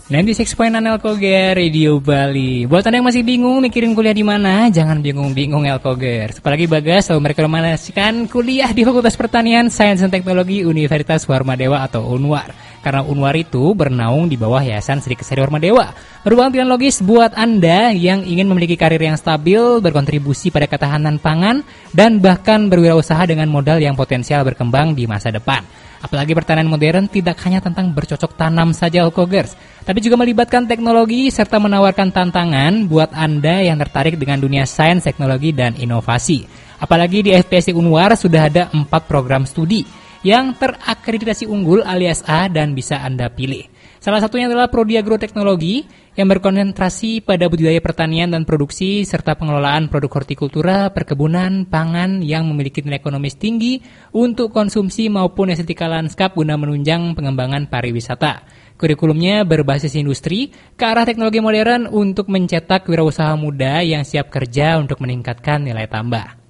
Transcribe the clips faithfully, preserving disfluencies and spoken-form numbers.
sembilan puluh enam koma enam Elkoger Radio Bali. Buat Anda yang masih bingung mikirin kuliah di mana, jangan bingung-bingung Elkoger. Apalagi Bagas selalu merekomendasikan kuliah di Fakultas Pertanian, Sains dan Teknologi Universitas Warmadewa atau Unwar. Karena Unwar itu bernaung di bawah Yayasan Sri Kesari Warmadewa. Merupakan pilihan logis buat Anda yang ingin memiliki karir yang stabil, berkontribusi pada ketahanan pangan, dan bahkan berwirausaha dengan modal yang potensial berkembang di masa depan. Apalagi pertanian modern tidak hanya tentang bercocok tanam saja Elkogers, tapi juga melibatkan teknologi serta menawarkan tantangan buat Anda yang tertarik dengan dunia sains, teknologi, dan inovasi. Apalagi di F P S I Unwar sudah ada empat program studi yang terakreditasi unggul alias A dan bisa Anda pilih. Salah satunya adalah Prodi Agroteknologi yang berkonsentrasi pada budidaya pertanian dan produksi serta pengelolaan produk hortikultura, perkebunan, pangan yang memiliki nilai ekonomis tinggi untuk konsumsi maupun estetika lanskap guna menunjang pengembangan pariwisata. Kurikulumnya berbasis industri ke arah teknologi modern untuk mencetak wirausaha muda yang siap kerja untuk meningkatkan nilai tambah.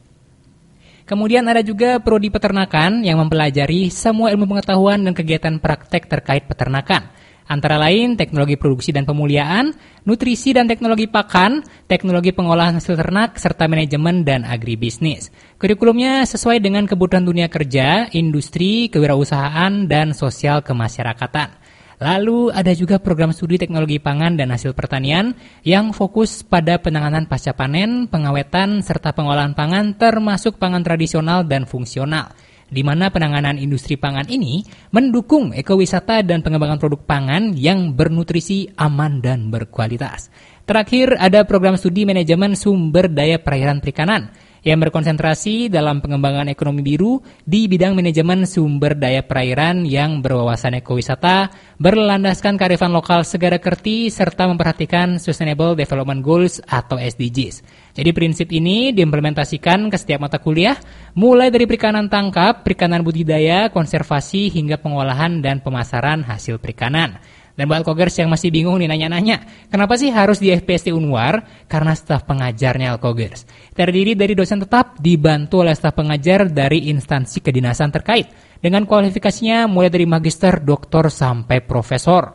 Kemudian ada juga Prodi Peternakan yang mempelajari semua ilmu pengetahuan dan kegiatan praktek terkait peternakan. Antara lain teknologi produksi dan pemuliaan, nutrisi dan teknologi pakan, teknologi pengolahan hasil ternak, serta manajemen dan agribisnis. Kurikulumnya sesuai dengan kebutuhan dunia kerja, industri, kewirausahaan, dan sosial kemasyarakatan. Lalu ada juga program studi teknologi pangan dan hasil pertanian yang fokus pada penanganan pasca panen, pengawetan, serta pengolahan pangan termasuk pangan tradisional dan fungsional, di mana penanganan industri pangan ini mendukung ekowisata dan pengembangan produk pangan yang bernutrisi, aman, dan berkualitas. Terakhir ada program studi manajemen sumber daya perairan perikanan yang berkonsentrasi dalam pengembangan ekonomi biru di bidang manajemen sumber daya perairan yang berwawasan ekowisata, berlandaskan kearifan lokal segara kerti, serta memperhatikan Sustainable Development Goals atau S D Gs. Jadi prinsip ini diimplementasikan ke setiap mata kuliah, mulai dari perikanan tangkap, perikanan budidaya, konservasi, hingga pengolahan dan pemasaran hasil perikanan. Dan buat Elkogers yang masih bingung nih nanya-nanya, kenapa sih harus di F P S I Unwar? Karena staf pengajarnya Elkogers terdiri dari dosen tetap dibantu oleh staf pengajar dari instansi kedinasan terkait dengan kualifikasinya mulai dari magister, doktor, sampai profesor.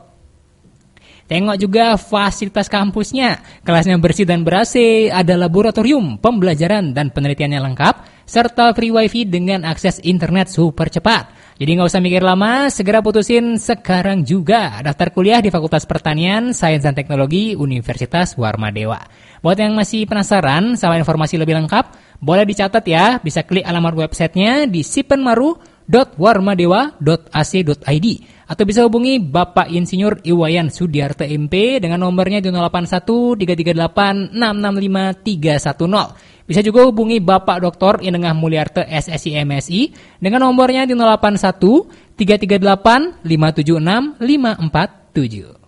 Tengok juga fasilitas kampusnya, kelasnya bersih dan ber-A C, ada laboratorium, pembelajaran dan penelitiannya lengkap, serta free wifi dengan akses internet super cepat. Jadi nggak usah mikir lama, segera putusin sekarang juga daftar kuliah di Fakultas Pertanian, Sains dan Teknologi Universitas Warmadewa. Buat yang masih penasaran sama informasi lebih lengkap, boleh dicatat ya, bisa klik alamat websitenya di sipenmaru dot warmadewa dot a c dot i d atau bisa hubungi Bapak Insinyur Iwayan Sudiarto M P dengan nomornya di nol delapan satu tiga tiga delapan enam enam lima tiga satu nol. Bisa juga hubungi Bapak Doktor Inengah Mulyarto S S I M S I dengan nomornya di nol delapan satu tiga tiga delapan lima tujuh enam lima empat tujuh.